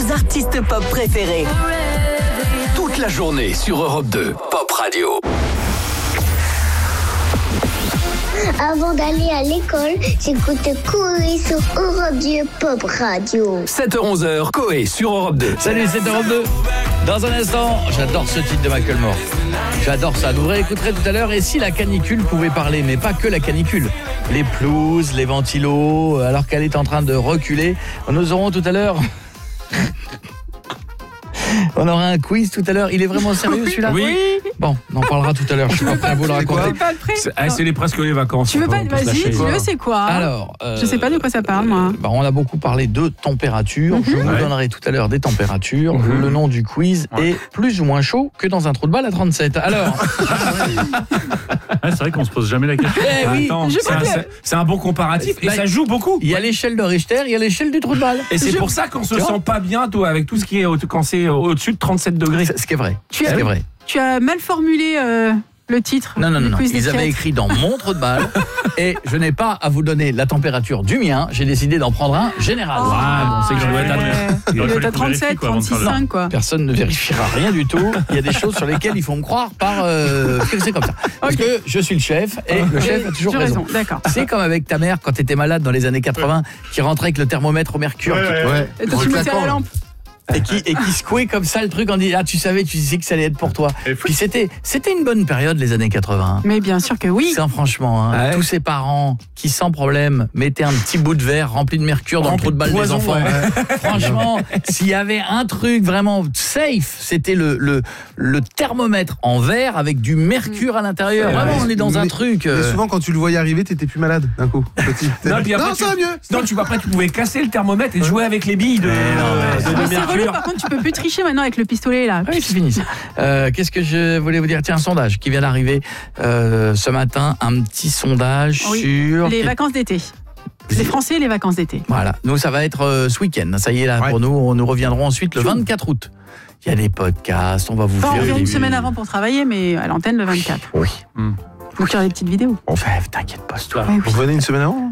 vos artistes pop préférés. Toute la journée sur Europe 2, Pop Radio. Avant d'aller à l'école, j'écoutais Coé sur Europe 2 Pop Radio. 7h-11h, Coé sur Europe 2. Salut, c'est Europe 2. Dans un instant, j'adore ce titre de Macklemore. J'adore ça. Vous réécouterez tout à l'heure. Et si la canicule pouvait parler, mais pas que la canicule. Les pelouses, les ventilos, alors qu'elle est en train de reculer. Nous aurons tout à l'heure... On aura un quiz tout à l'heure. Il est vraiment sérieux celui-là? Oui. Bon, on en parlera tout à l'heure. Je suis pas prêt à vous le raconter. C'est presque les vacances. Tu veux pas? Vas-y, dis-le, c'est quoi? Alors, je sais pas de quoi ça parle, moi. On a beaucoup parlé de température. Je vous donnerai tout à l'heure des températures. Le nom du quiz est plus ou moins chaud que dans un trou de balle à 37. Alors, c'est vrai qu'on se pose jamais la question. oui, attends, c'est un bon comparatif et ça joue beaucoup. Il y a l'échelle de Richter, il y a l'échelle du trou de balle. Et c'est pour ça qu'on se sent pas bien, toi, avec tout ce qui est quand c'est au-dessus de 37 degrés. Ce qui est vrai. Tu as mal formulé le titre. Non. Ils avaient écrit dans mon trou de balle et je n'ai pas à vous donner la température du mien. J'ai décidé d'en prendre un général. C'est que je dois il doit être à 37, 36, 5 quoi. Personne ne vérifiera rien du tout. Il y a des choses sur lesquelles il faut me croire que c'est comme ça. Parce que je suis le chef et le chef a toujours raison. D'accord. C'est comme avec ta mère quand tu étais malade dans les années 80 qui rentrait avec le thermomètre au mercure. Et toi, tu mettais à la lampe. Et qui secouait comme ça le truc en disant tu savais que ça allait être pour toi. Puis c'était une bonne période les années 80. Mais bien sûr que oui. Franchement, tous ces parents qui sans problème mettaient un petit bout de verre rempli de mercure dans le trou de balle des enfants. Franchement, s'il y avait un truc vraiment safe, c'était le thermomètre en verre avec du mercure à l'intérieur. Vraiment, on est dans un truc. Mais souvent quand tu le voyais arriver, t'étais plus malade d'un coup. Non, ça va mieux. Non, tu pouvais casser le thermomètre et jouer avec les billes de mercure. Par contre, tu peux plus tricher maintenant avec le pistolet là. Oui, c'est fini. Qu'est-ce que je voulais vous dire? Tiens, un sondage qui vient d'arriver ce matin, un petit sondage sur les vacances d'été. Les Français et les vacances d'été. Voilà. Nous, ça va être ce week-end. Ça y est là pour nous. Nous reviendrons ensuite le 24 août. Il y a des podcasts. On va vous faire. On revient une semaine avant pour travailler, mais à l'antenne le 24. Oui. Donc il y aura des petites vidéos. Enfin, t'inquiète pas, toi. Vous venez une semaine avant?